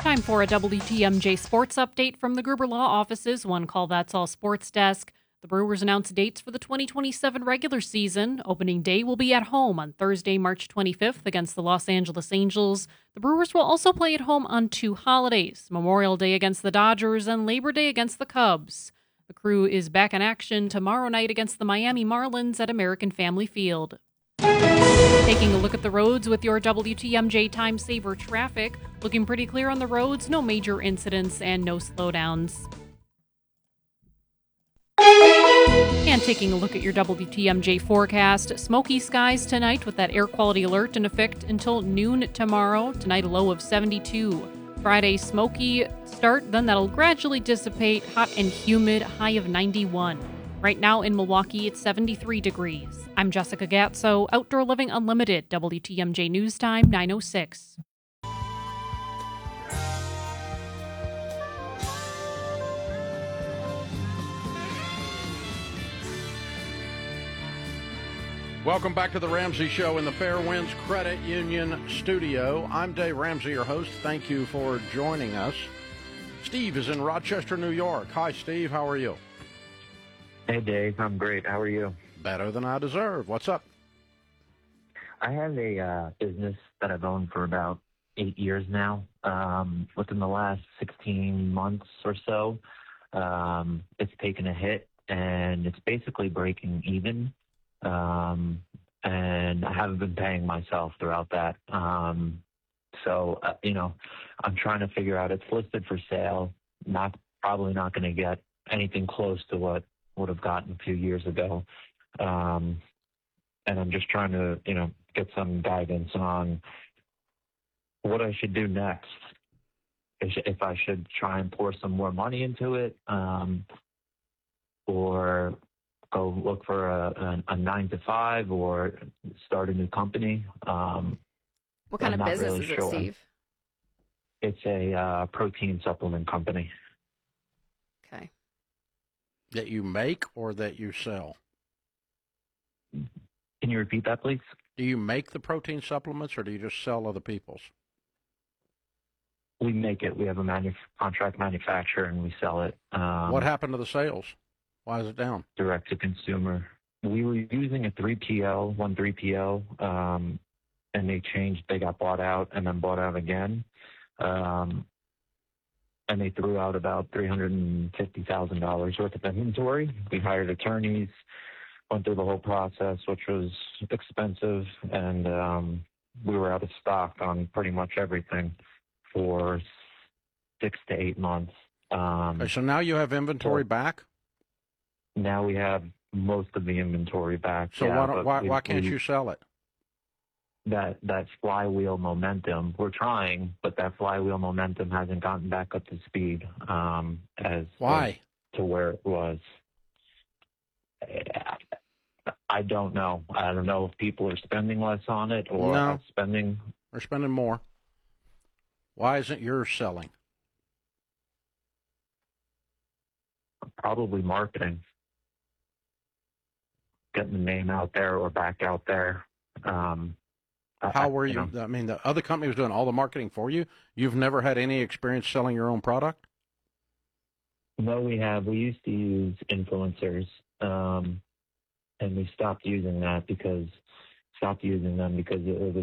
Time for a WTMJ sports update from the Gruber Law Office's One Call That's All Sports Desk. The Brewers announced dates for the 2027 regular season. Opening day will be at home on Thursday, March 25th against the Los Angeles Angels. The Brewers will also play at home on two holidays, Memorial Day against the Dodgers and Labor Day against the Cubs. The Crew is back in action tomorrow night against the Miami Marlins at American Family Field. Taking a look at the roads with your WTMJ Time Saver traffic. Looking pretty clear on the roads, no major incidents and no slowdowns. And taking a look at your WTMJ forecast, smoky skies tonight with that air quality alert in effect until noon tomorrow. Tonight a low of 72. Friday smoky start, then that'll gradually dissipate. Hot and humid, high of 91. Right now in Milwaukee, it's 73 degrees. I'm Jessica Gatso, Outdoor Living Unlimited, WTMJ News Time 9:06. Welcome back to the Ramsey Show in the Fairwinds Credit Union studio. I'm Dave Ramsey, your host. Thank you for joining us. Steve is in Rochester, New York. Hi, Steve. How are you? Hey, Dave. I'm great. How are you? Better than I deserve. What's up? I have a business that I've owned for about 8 years now. Within the last 16 months or so, it's taken a hit, and it's basically breaking even. And I haven't been paying myself throughout that. So, I'm trying to figure out, it's listed for sale. Probably not going to get anything close to what would have gotten a few years ago. And I'm just trying to, get some guidance on what I should do next. If I should try and pour some more money into it, or go look for a 9-to-5 or start a new company. What kind of business is it, Steve? It's a protein supplement company. Okay. That you make or that you sell? Can you repeat that, please? Do you make the protein supplements or do you just sell other people's? We make it. We have a contract manufacturer and we sell it. What happened to the sales? Why is it down? Direct to consumer. We were using a 3PL, one 3PL, and they changed. They got bought out and then bought out again. And they threw out about $350,000 worth of inventory. We hired attorneys, went through the whole process, which was expensive, and we were out of stock on pretty much everything for 6 to 8 months. Okay, so now you have inventory back? Now we have most of the inventory back. So why can't you sell it? That flywheel momentum, we're trying, but that flywheel momentum hasn't gotten back up to speed Why? To where it was. I don't know. I don't know if people are spending less on it or No. spending. They're spending more. Why isn't yours selling? Probably marketing. Getting the name out there or back out there. How were you? I mean, the other company was doing all the marketing for you. You've never had any experience selling your own product? No, we have. We used to use influencers, and we stopped using them because it was